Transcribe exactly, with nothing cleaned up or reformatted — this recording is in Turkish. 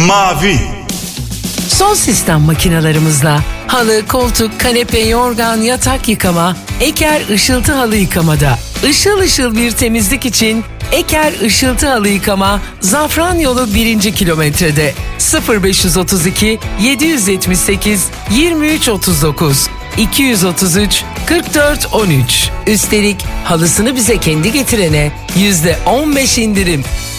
Mavi. Son sistem makinalarımızla halı, koltuk, kanepe, yorgan, yatak yıkama, Eker Işıltı Halı Yıkamada. Işıl ışıl bir temizlik için Eker Işıltı Halı Yıkama, Zafran Yolu birinci kilometrede. sıfır beş otuz iki yedi yetmiş sekiz yirmi üç otuz dokuz iki otuz üç kırk dört on üç. Üstelik halısını bize kendi getirene yüzde on beş indirim.